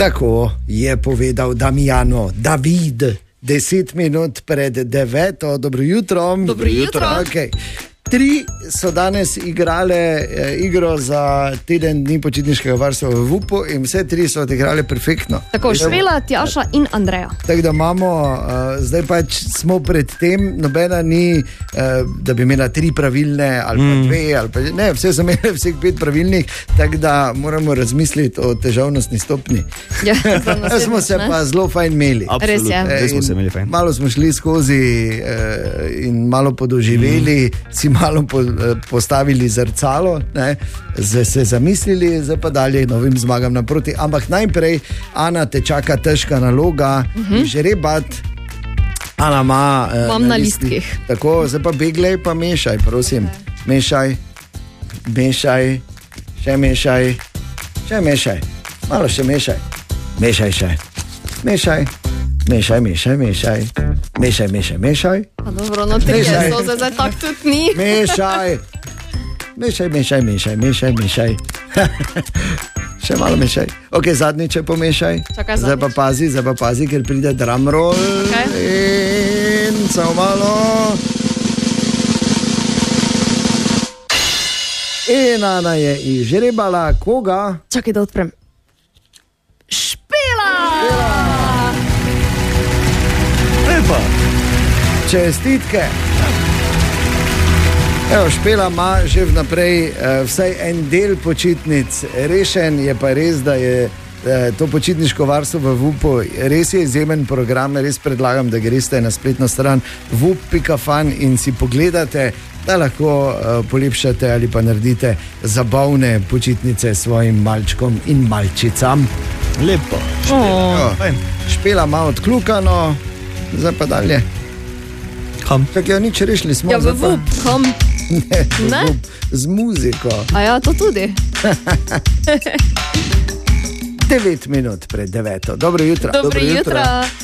Tako je povedal Damiano David, 10 minut pred 9. Dobro jutro. Dobro jutro. Okay. 3 so danes igrale igro za teden dni počitniškega varstva v VUP-u in vse 3 so odigrale perfektno. Tako, Špela, Tjaša in Andreja. Tako da imamo, zdaj pač smo pred tem, nobena ni, da bi imela 3 pravilne ali pa 2, ali pa ne, vse so imeli vseh 5 pravilnih, tako da moramo razmisliti o težavnostni stopni. Ja, smo se pa zelo fajn imeli. Res je. Zdaj smo se imeli fajn. Malo smo šli skozi in malo podoživeli, si malo postavili zrcalo, ne, se zamislili, zdaj pa dalje novim zmagam naproti. Ampak najprej, Ana, te čaka težka naloga, žrebat. Ana ima Mam na listkih. Tako, zdaj pa beglej, pa mešaj, prosim. Mešaj, še mešaj, malo še mešaj. Mešaj še. Mešaj. Pa dobro, no 3 so zdaj tak tudi ni. Mešaj. Še malo mešaj. Ok, zadnjič pomešaj. Čakaj, zdaj pa pazi, ker pride drumroll. Okay. In samo malo. In Ana je izžrebala koga? Čakaj, da odprem. Špela! Lepa. Čestitke. Evo, Špela ima že vnaprej vsaj en del počitnic rešen, je pa res, da je to počitniško varstvo v VUP-u res je izjemen program, res predlagam, da greste na spletno stran vup.fan in si pogledate, da lahko polepšate ali pa naredite zabavne počitnice svojim malčkom in malčicam. Lepo. Špela ima odkljukano, zdaj pa dalje. Kam? Tako jo nič rešili smo. Ja, v VUP, kam? Ne, VUP, z muziko. A ja, to tudi. 9 minut pred 9. Dobro jutro. Dobro jutro.